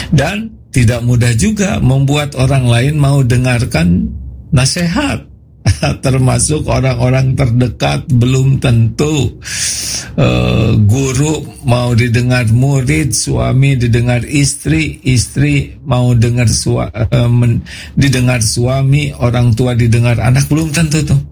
Dan tidak mudah juga membuat orang lain mau dengarkan nasihat. Termasuk orang-orang terdekat belum tentu. Guru mau didengar murid, suami didengar istri, istri mau didengar suami, orang tua didengar anak, belum tentu tuh.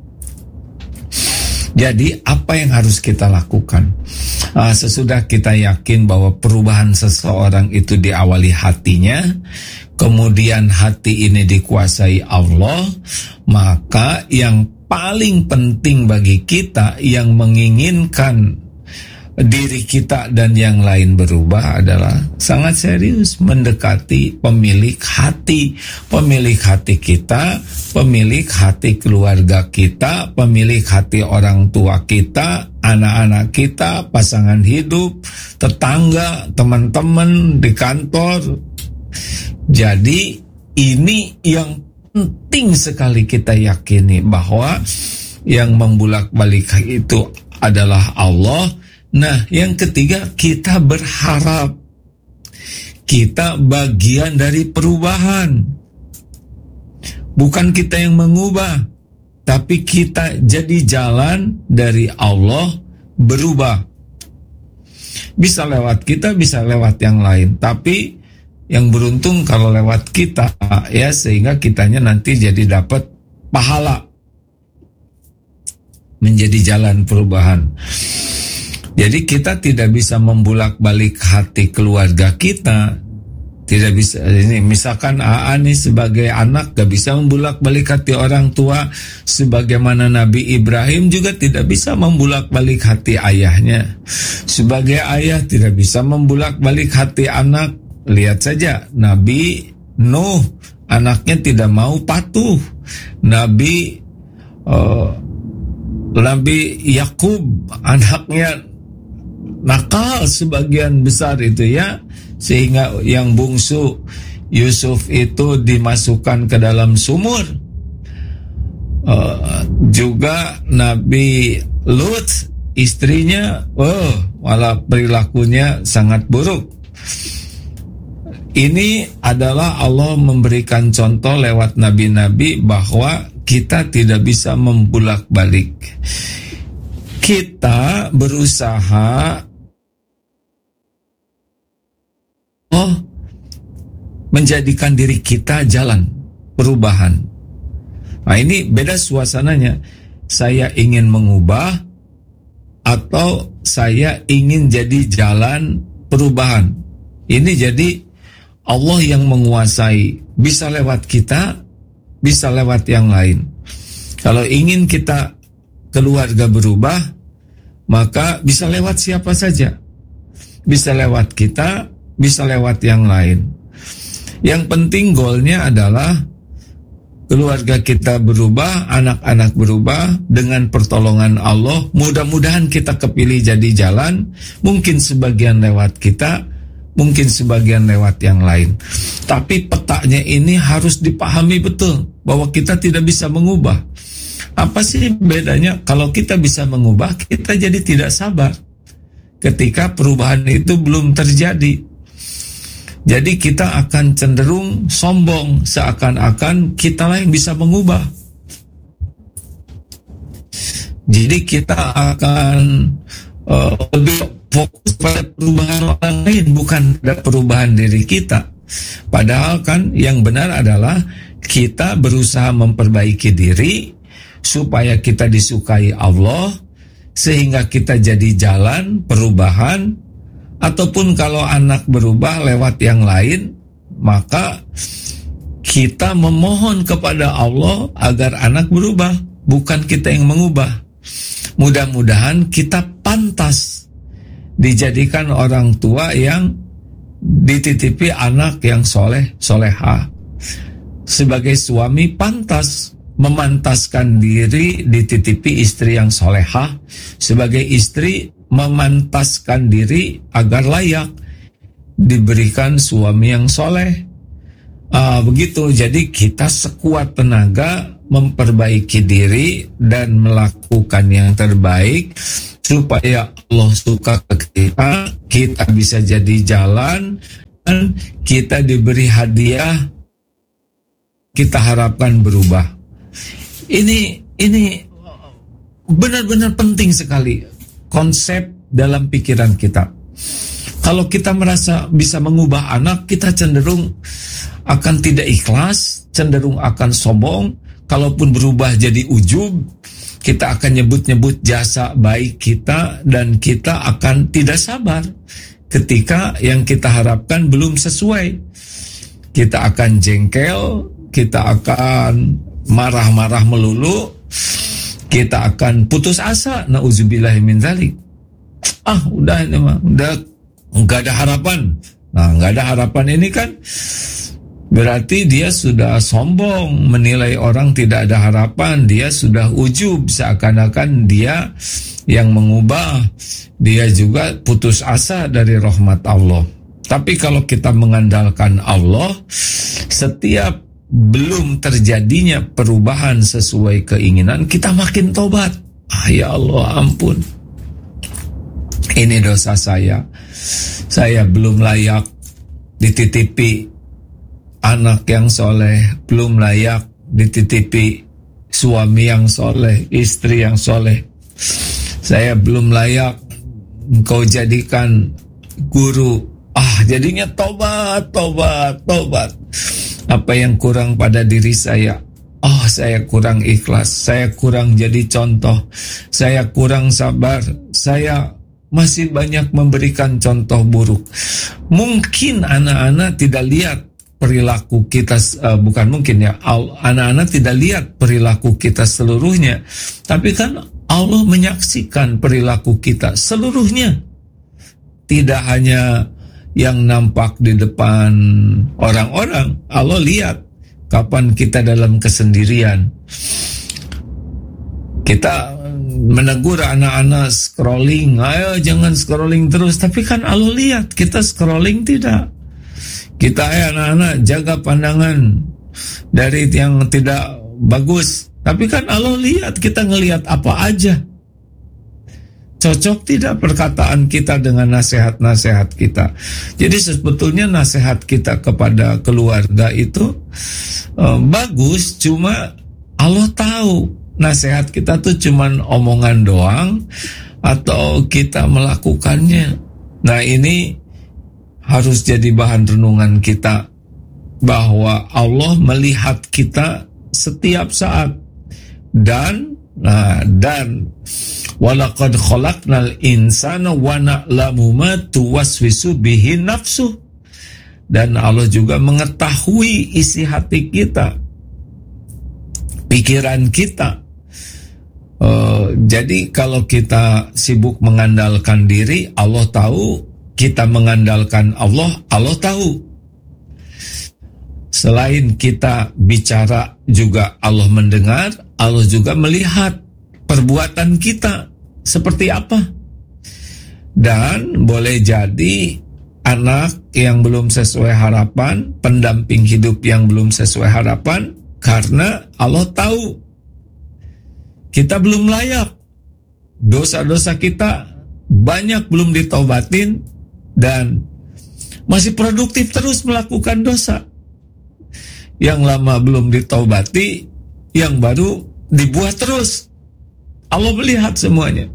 Jadi apa yang harus kita lakukan? Sesudah kita yakin bahwa perubahan seseorang itu diawali hatinya, kemudian hati ini dikuasai Allah, maka yang paling penting bagi kita yang menginginkan diri kita dan yang lain berubah adalah sangat serius mendekati pemilik hati. Pemilik hati kita, pemilik hati keluarga kita, pemilik hati orang tua kita, anak-anak kita, pasangan hidup, tetangga, teman-teman di kantor. Jadi ini yang penting sekali kita yakini bahwa yang membulak-balik itu adalah Allah. Nah, yang ketiga, kita berharap kita bagian dari perubahan. Bukan kita yang mengubah, tapi kita jadi jalan dari Allah berubah. Bisa lewat kita, bisa lewat yang lain. Tapi yang beruntung kalau lewat kita, ya, sehingga kitanya nanti jadi dapat pahala menjadi jalan perubahan. Jadi kita tidak bisa membulak-balik hati keluarga kita. Tidak bisa, ini misalkan AA nih sebagai anak gak bisa membulak-balik hati orang tua, sebagaimana Nabi Ibrahim juga tidak bisa membulak-balik hati ayahnya. Sebagai ayah tidak bisa membulak-balik hati anak. Lihat saja Nabi Nuh, anaknya tidak mau patuh. Nabi Yakub, anaknya nakal sebagian besar itu, ya, sehingga yang bungsu Yusuf itu dimasukkan ke dalam sumur. Juga Nabi Lut, istrinya malah perilakunya sangat buruk. Ini adalah Allah memberikan contoh lewat nabi-nabi bahwa kita tidak bisa membulak-balik. Kita berusaha menjadikan diri kita jalan perubahan. Nah, ini beda suasananya. Saya ingin mengubah atau saya ingin jadi jalan perubahan. Ini jadi Allah yang menguasai. Bisa lewat kita, bisa lewat yang lain. Kalau ingin kita keluarga berubah, maka bisa lewat siapa saja. Bisa lewat kita, bisa lewat yang lain. Yang penting goalnya adalah keluarga kita berubah, anak-anak berubah dengan pertolongan Allah. Mudah-mudahan kita kepilih jadi jalan. Mungkin sebagian lewat kita, mungkin sebagian lewat yang lain. Tapi petanya ini harus dipahami betul bahwa kita tidak bisa mengubah. Apa sih bedanya? Kalau kita bisa mengubah, kita jadi tidak sabar ketika perubahan itu belum terjadi. Jadi kita akan cenderung sombong, seakan-akan kita lah yang bisa mengubah. Jadi kita akan lebih fokus pada perubahan orang lain, bukan pada perubahan diri kita. Padahal kan yang benar adalah kita berusaha memperbaiki diri supaya kita disukai Allah, sehingga kita jadi jalan perubahan. Ataupun kalau anak berubah lewat yang lain, maka kita memohon kepada Allah agar anak berubah, bukan kita yang mengubah. Mudah-mudahan kita pantas dijadikan orang tua yang dititipi anak yang soleh, soleha. Sebagai suami pantas memantaskan diri dititipi istri yang soleha. Sebagai istri memantaskan diri agar layak diberikan suami yang soleh. Begitu. Jadi kita sekuat tenaga memperbaiki diri dan melakukan yang terbaik supaya Allah suka ke kita bisa jadi jalan kita diberi hadiah, kita harapkan berubah. Ini benar-benar penting sekali konsep dalam pikiran kita. Kalau kita merasa bisa mengubah anak, kita cenderung akan tidak ikhlas, cenderung akan sombong. Kalaupun berubah jadi ujub, kita akan nyebut-nyebut jasa baik kita, dan kita akan tidak sabar ketika yang kita harapkan belum sesuai. Kita akan jengkel, kita akan marah-marah melulu, kita akan putus asa. Nauzubillahi min dzalik. Udah ini mah, udah nggak ada harapan. Nah, nggak ada harapan ini kan berarti dia sudah sombong, menilai orang tidak ada harapan. Dia sudah ujub, seakan-akan dia yang mengubah. Dia juga putus asa dari rahmat Allah. Tapi kalau kita mengandalkan Allah, setiap belum terjadinya perubahan sesuai keinginan, kita makin tobat. Ya Allah, ampun, ini dosa saya belum layak dititipi anak yang soleh, belum layak dititipi suami yang soleh, istri yang soleh. Saya belum layak engkau jadikan guru. Jadinya tobat. Apa yang kurang pada diri saya? Saya kurang ikhlas, saya kurang jadi contoh, saya kurang sabar, saya masih banyak memberikan contoh buruk. Mungkin anak-anak tidak lihat perilaku kita, bukan mungkin ya, anak-anak tidak lihat perilaku kita seluruhnya, tapi kan Allah menyaksikan perilaku kita seluruhnya. Tidak hanya yang nampak di depan orang-orang, Allah lihat kapan kita dalam kesendirian. Kita menegur anak-anak scrolling, ayo jangan scrolling terus, tapi kan Allah lihat kita scrolling tidak. Kita anak-anak jaga pandangan dari yang tidak bagus, tapi kan Allah lihat kita ngelihat apa aja. Cocok tidak perkataan kita dengan nasihat-nasihat kita? Jadi sebetulnya nasihat kita kepada keluarga itu bagus, cuma Allah tahu nasihat kita tuh cuman omongan doang atau kita melakukannya. Nah, ini harus jadi bahan renungan kita, bahwa Allah melihat kita setiap saat, dan walaqad khalaqnal insana wa na'lamu ma tuwaswisu bihi nafsuh. Dan Allah juga mengetahui isi hati kita, pikiran kita. Jadi kalau kita sibuk mengandalkan diri, Allah tahu. Kita mengandalkan Allah, Allah tahu. Selain kita bicara juga Allah mendengar, Allah juga melihat perbuatan kita seperti apa. Dan boleh jadi anak yang belum sesuai harapan, pendamping hidup yang belum sesuai harapan, karena Allah tahu kita belum layak. Dosa-dosa kita banyak belum ditaubatin, dan masih produktif terus melakukan dosa. Yang lama belum ditaubati, yang baru dibuat terus. Allah melihat semuanya.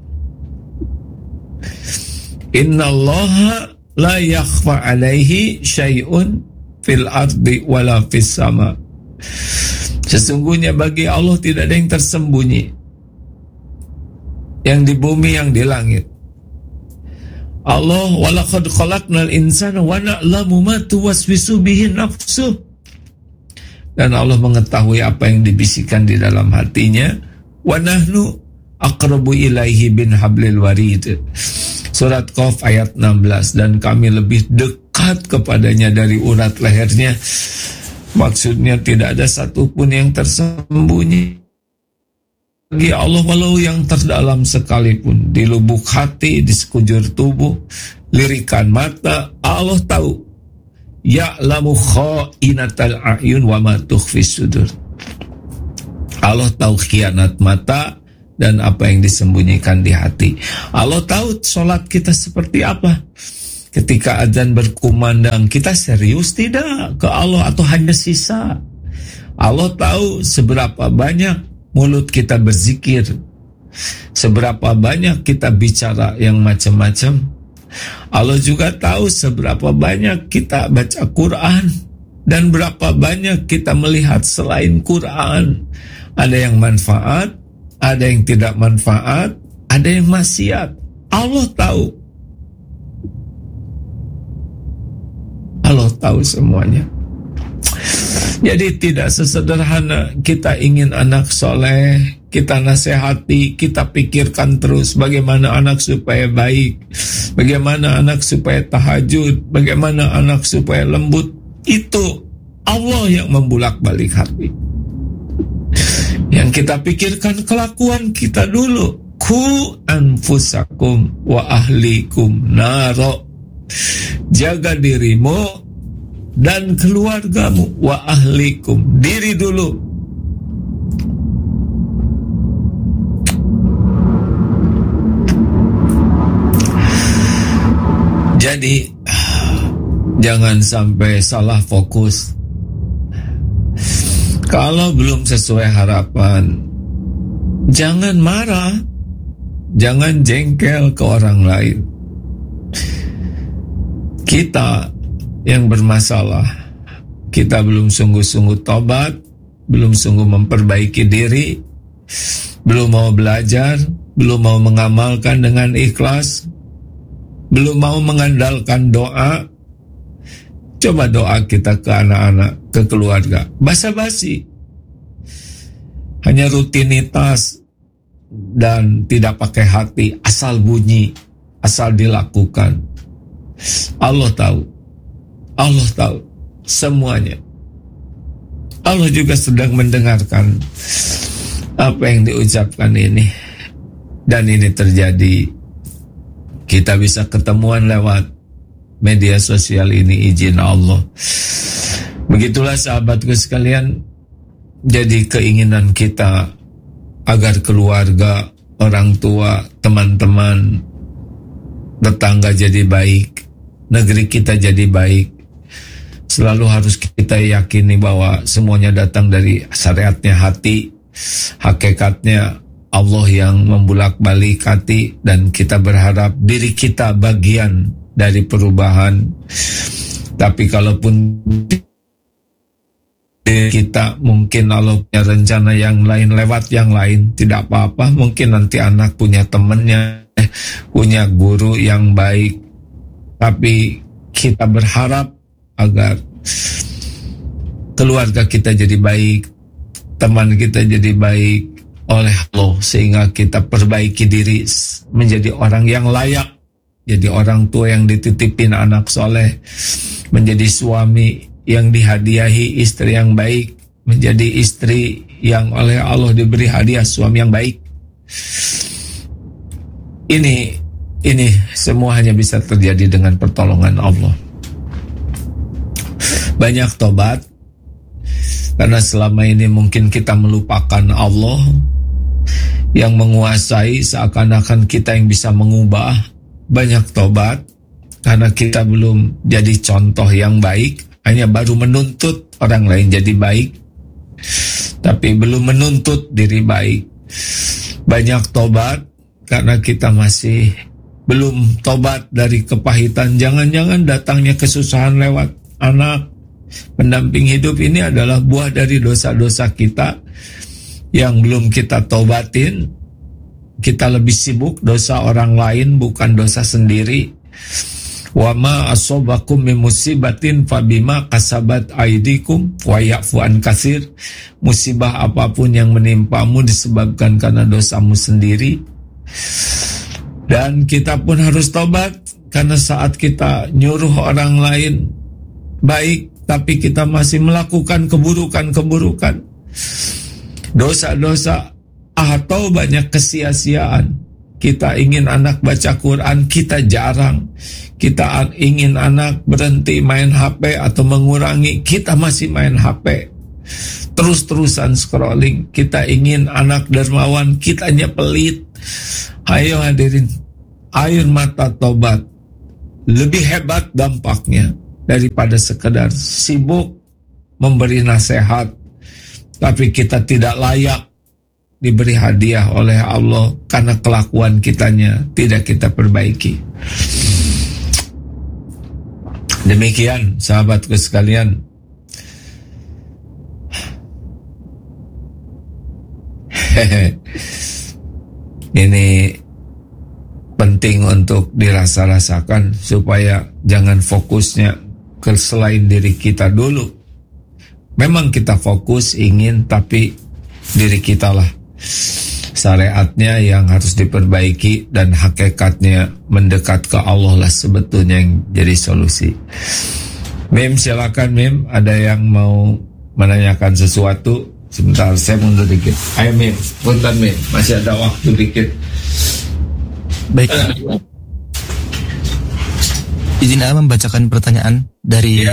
Innallaha la yakhfa alaihi syai'un fil ardi wala fis sama. Sesungguhnya bagi Allah tidak ada yang tersembunyi, yang di bumi, yang di langit. Allah walaqad khalaqnal insana wa na'lamu ma tuwaswisu bihi nafsuh. Dan Allah mengetahui apa yang dibisikkan di dalam hatinya. Wa nahnu aqrabu ilaihi bin hablil warid. Surat Qaf ayat 16. Dan kami lebih dekat kepadanya dari urat lehernya. Maksudnya tidak ada satupun yang tersembunyi bagi Allah, walau yang terdalam sekalipun, di lubuk hati, di sekujur tubuh, lirikan mata, Allah tahu. Ya'lamu kha'inatal a'yun wa ma tukhfis sudur. Allah tahu khianat mata dan apa yang disembunyikan di hati. Allah tahu sholat kita seperti apa. Ketika azan berkumandang, kita serius tidak ke Allah atau hanya sisa? Allah tahu seberapa banyak mulut kita berzikir, seberapa banyak kita bicara yang macam-macam. Allah juga tahu seberapa banyak kita baca Quran dan berapa banyak kita melihat selain Quran. Ada yang manfaat, ada yang tidak manfaat, ada yang maksiat. Allah tahu. Allah tahu semuanya. Jadi tidak sesederhana kita ingin anak soleh, kita nasihati, kita pikirkan terus bagaimana anak supaya baik, bagaimana anak supaya tahajud, bagaimana anak supaya lembut. Itu Allah yang membulak-balik hati. Yang kita pikirkan kelakuan kita dulu. Ku anfusakum wa ahlikum naro. Jaga dirimu dan keluargamu, wa ahlikum, diri dulu. Jadi jangan sampai salah fokus. Kalau belum sesuai harapan, jangan marah, jangan jengkel ke orang lain. Kita yang bermasalah, kita belum sungguh-sungguh tobat, belum sungguh memperbaiki diri, belum mau belajar, belum mau mengamalkan dengan ikhlas, belum mau mengandalkan doa. Coba doa kita ke anak-anak, ke keluarga, basa-basi, hanya rutinitas dan tidak pakai hati, asal bunyi, asal dilakukan. Allah tahu, Allah tahu semuanya. Allah juga sedang mendengarkan apa yang diucapkan ini. Dan ini terjadi. Kita bisa ketemuan lewat media sosial ini, izin Allah. Begitulah sahabatku sekalian. Jadi keinginan kita agar keluarga, orang tua, teman-teman, tetangga jadi baik, negeri kita jadi baik, selalu harus kita yakini bahwa semuanya datang dari syariatnya hati, hakikatnya Allah yang membulak-balik hati, dan kita berharap diri kita bagian dari perubahan. Tapi kalaupun kita mungkin Allah punya rencana yang lain lewat yang lain, tidak apa-apa. Mungkin nanti anak punya temannya, punya guru yang baik. Tapi kita berharap agar keluarga kita jadi baik, teman kita jadi baik oleh Allah, sehingga kita perbaiki diri menjadi orang yang layak, jadi orang tua yang dititipin anak soleh, menjadi suami yang dihadiahi istri yang baik, menjadi istri yang oleh Allah diberi hadiah suami yang baik. Ini semua hanya bisa terjadi dengan pertolongan Allah. Banyak tobat, karena selama ini mungkin kita melupakan Allah yang menguasai, seakan-akan kita yang bisa mengubah. Banyak tobat, karena kita belum jadi contoh yang baik, hanya baru menuntut orang lain jadi baik, tapi belum menuntut diri baik. Banyak tobat, karena kita masih belum tobat dari kepahitan. Jangan-jangan datangnya kesusahan lewat anak, pendamping hidup ini adalah buah dari dosa-dosa kita yang belum kita tobatin. Kita lebih sibuk dosa orang lain, bukan dosa sendiri. Wa ma asobakum min musibatin fabima kasabat aidikum wa ya'fu an katsir. Musibah apapun yang menimpamu disebabkan karena dosamu sendiri. Dan kita pun harus tobat, karena saat kita nyuruh orang lain baik, tapi kita masih melakukan keburukan-keburukan, dosa-dosa, atau banyak kesia-siaan. Kita ingin anak baca Quran, kita jarang. Kita ingin anak berhenti main HP atau mengurangi, kita masih main HP. Terus-terusan scrolling. Kita ingin anak dermawan, kitanya pelit. Ayo hadirin, air mata tobat. lebih hebat dampaknya daripada sekedar sibuk memberi nasihat, tapi kita tidak layak diberi hadiah oleh Allah karena kelakuan kitanya tidak kita perbaiki. Demikian sahabatku sekalian. Ini penting untuk dirasa-rasakan supaya jangan fokusnya ke selain diri kita dulu. Memang kita fokus ingin, tapi diri kita lah syariatnya yang harus diperbaiki, dan hakikatnya mendekat ke Allah lah sebetulnya yang jadi solusi. Mim, silakan Mim, ada yang mau menanyakan sesuatu? Sebentar, saya mundur dikit. Ayo Mim, punten Mim, masih ada waktu dikit. Baik. Izin membacakan pertanyaan dari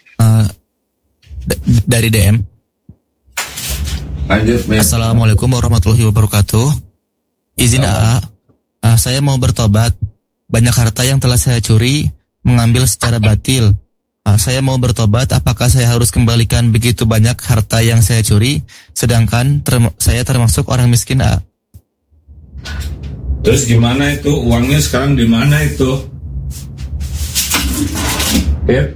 dari DM. Lanjut, Mim. Assalamualaikum warahmatullahi wabarakatuh. Izin saya mau bertobat. Banyak harta yang telah saya curi, mengambil secara batil. Saya mau bertobat, apakah saya harus kembalikan begitu banyak harta yang saya curi, sedangkan saya termasuk orang miskin? Terus gimana itu? Uangnya sekarang di mana itu? Pip?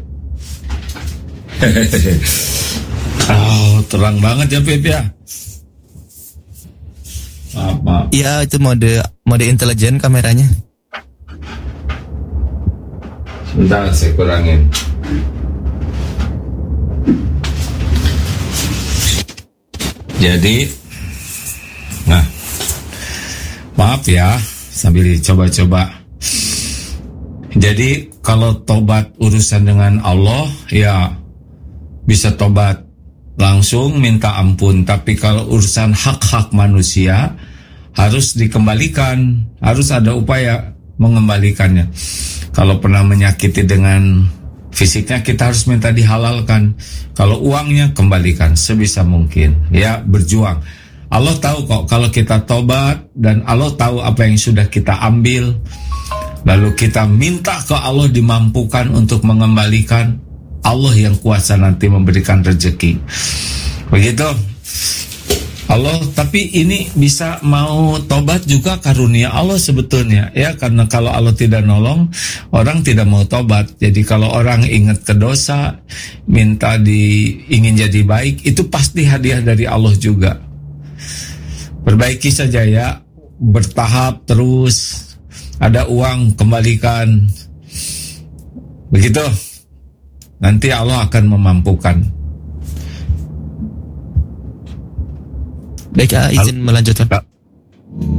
Oh, terang banget ya Pip ya. Maaf. Iya, itu mode intelijen kameranya. Sebentar, saya kurangin. Jadi, nah, maaf ya, sambil coba-coba. Jadi, kalau tobat urusan dengan Allah, ya bisa tobat langsung minta ampun. Tapi kalau urusan hak-hak manusia, harus dikembalikan, harus ada upaya mengembalikannya. Kalau pernah menyakiti dengan fisiknya, kita harus minta dihalalkan. Kalau uangnya, kembalikan sebisa mungkin. Ya, berjuang. Allah tahu kok kalau kita tobat, dan Allah tahu apa yang sudah kita ambil. Lalu kita minta ke Allah dimampukan untuk mengembalikan. Allah yang kuasa nanti memberikan rezeki. Begitu. Allah, tapi ini bisa mau tobat juga karunia Allah sebetulnya ya, karena kalau Allah tidak nolong, orang tidak mau tobat. Jadi kalau orang ingat ke dosa, minta ingin jadi baik, itu pasti hadiah dari Allah juga. Perbaiki saja ya, bertahap terus. Ada uang, kembalikan. Begitu. Nanti Allah akan memampukan. Baik, izin melanjutkan.